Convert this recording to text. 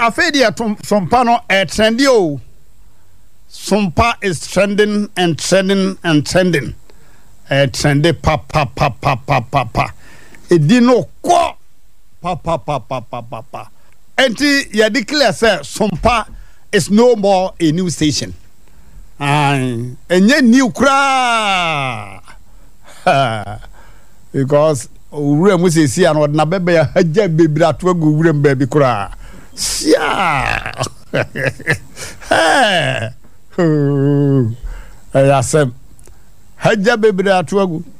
afedi sompa no trendy o. Sompa is trending and trending and trending. Trendy pa. Edino ko pa. Enti ya declare say Sompa is no more a new station. Enye new kra. Because ure mu se si an na bebe ya haja bebra to agu ure mbabi kra. Sia. Hey. Ayasem. Haja bebra to agu.